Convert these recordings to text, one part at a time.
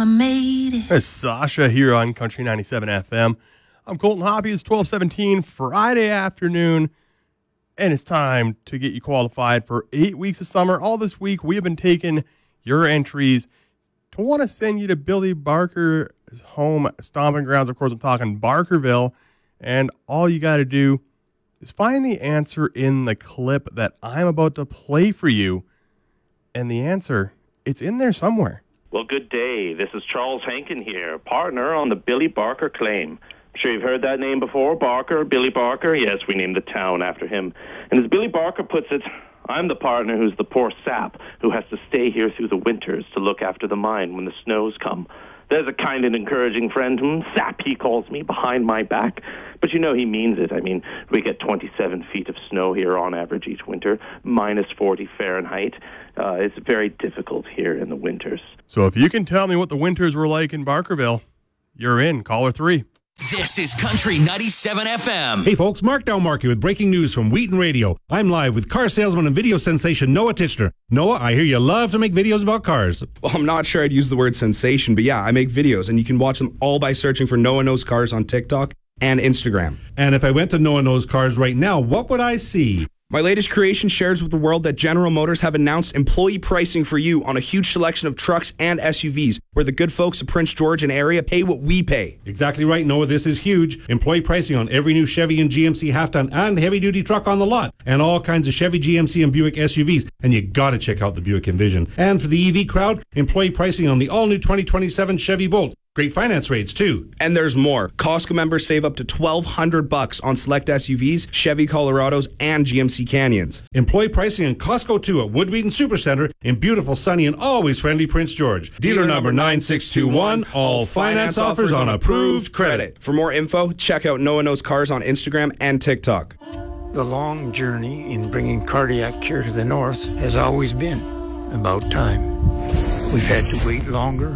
I made it. There's Sasha here on Country 97 FM. I'm Colton Hoppy. It's 12:17 Friday afternoon, and it's time to get you qualified for 8 weeks of summer. All this week, we have been taking your entries to want to send you to Billy Barker's home stomping grounds. Of course, I'm talking Barkerville, and all you got to do is find the answer in the clip that I'm about to play for you, and the answer, it's in there somewhere. Well, good day. This is Charles Hankin here, partner on the Billy Barker claim. I'm sure you've heard that name before, Barker, Billy Barker. Yes, we named the town after him. And as Billy Barker puts it, I'm the partner who's the poor sap who has to stay here through the winters to look after the mine when the snows come. There's a kind and encouraging friend, sap he calls me, behind my back. But you know he means it. I mean, we get 27 feet of snow here on average each winter, minus 40 Fahrenheit. It's very difficult here in the winters. So if you can tell me what the winters were like in Barkerville, you're in. Caller 3. This is Country 97 FM. Hey folks, Mark Dalmarkey with breaking news from Wheaton Radio. I'm live with car salesman and video sensation Noah Titchener. Noah, I hear you love to make videos about cars. Well, I'm not sure I'd use the word sensation, but yeah, I make videos, and you can watch them all by searching for Noah Knows Cars on TikTok and Instagram. And if I went to Noah Knows Cars right now, what would I see? My latest creation shares with the world that General Motors have announced employee pricing for you on a huge selection of trucks and SUVs, where the good folks of Prince George and area pay what we pay. Exactly right, Noah. This is huge. Employee pricing on every new Chevy and GMC half-ton and heavy-duty truck on the lot, and all kinds of Chevy, GMC, and Buick SUVs. And you got to check out the Buick Envision. And for the EV crowd, employee pricing on the all-new 2027 Chevy Bolt. Great finance rates, too. And there's more. Costco members save up to $1,200 on select SUVs, Chevy Colorados, and GMC Canyons. Employee pricing in Costco, too, at Wood Wheaton Supercenter in beautiful, sunny, and always friendly Prince George. Dealer number 9621. All finance offers on approved credit. For more info, check out Noah Knows Cars on Instagram and TikTok. The long journey in bringing cardiac care to the north has always been about time. We've had to wait longer,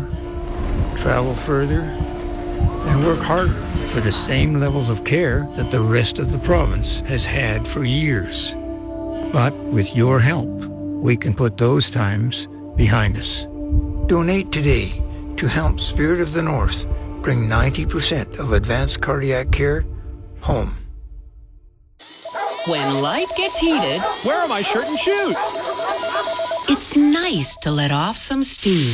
travel further, and work harder for the same levels of care that the rest of the province has had for years. But with your help, we can put those times behind us. Donate today to help Spirit of the North bring 90% of advanced cardiac care home. When life gets heated, where are my shirt and shoes? It's nice to let off some steam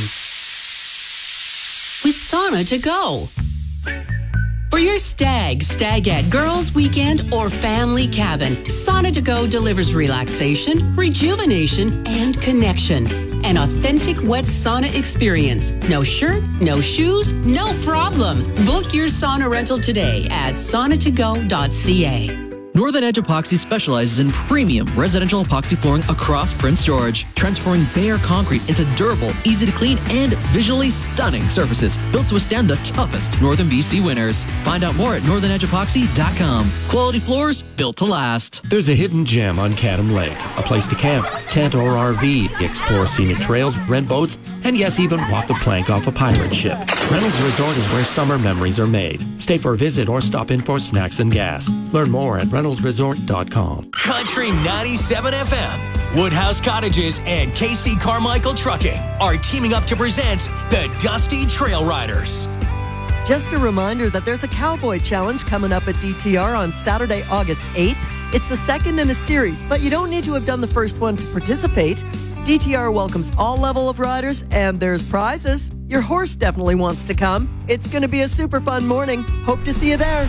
with Sauna to Go. For your stagette, girls' weekend, or family cabin, Sauna to Go delivers relaxation, rejuvenation, and connection. An authentic wet sauna experience. No shirt, no shoes, no problem. Book your sauna rental today at saunatogo.ca. Northern Edge Epoxy specializes in premium residential epoxy flooring across Prince George, transforming bare concrete into durable, easy to clean, and visually stunning surfaces built to withstand the toughest Northern BC winters. Find out more at northernedgeepoxy.com. Quality floors built to last. There's a hidden gem on Cadam Lake, a place to camp, tent or RV, explore scenic trails, rent boats, and yes, even walk the plank off a pirate ship. Reynolds Resort is where summer memories are made. Stay for a visit or stop in for snacks and gas. Learn more at reynoldsresort.com. Country 97 FM, Woodhouse Cottages, and KC Carmichael Trucking are teaming up to present the Dusty Trail Riders. Just a reminder that there's a Cowboy Challenge coming up at DTR on Saturday, August 8th. It's the second in a series, but you don't need to have done the first one to participate. DTR welcomes all level of riders, and there's prizes. Your horse definitely wants to come. It's going to be a super fun morning. Hope to see you there.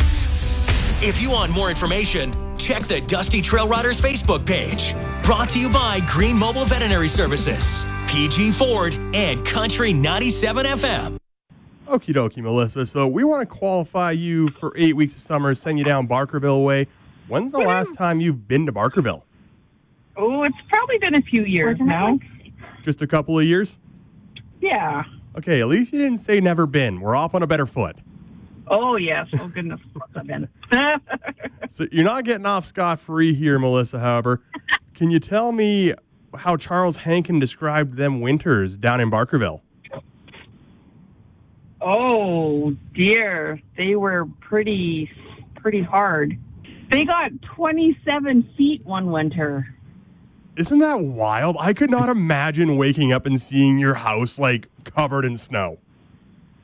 If you want more information, check the Dusty Trail Riders Facebook page. Brought to you by Green Mobile Veterinary Services, PG Ford, and Country 97 FM. Okie dokie, Melissa. So we want to qualify you for 8 weeks of summer, send you down Barkerville way. When's the last time you've been to Barkerville? Oh, it's probably been a few years now. Just a couple of years? Yeah. Okay, at least you didn't say never been. We're off on a better foot. Oh, yes. Oh, goodness. I've been. So you're not getting off scot-free here, Melissa, however. Can you tell me how Charles Hankin described them winters down in Barkerville? Oh, dear. They were pretty hard. They got 27 feet one winter. Isn't that wild? I could not imagine waking up and seeing your house, like, covered in snow.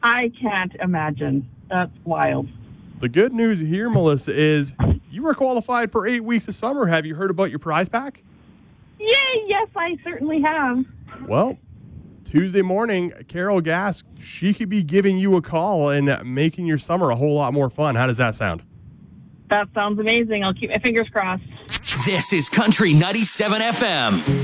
I can't imagine. That's wild. The good news here, Melissa, is you were qualified for 8 weeks of summer. Have you heard about your prize pack? Yay, yes, I certainly have. Well, Tuesday morning, Carol Gask, she could be giving you a call and making your summer a whole lot more fun. How does that sound? That sounds amazing. I'll keep my fingers crossed. This is Country 97 FM.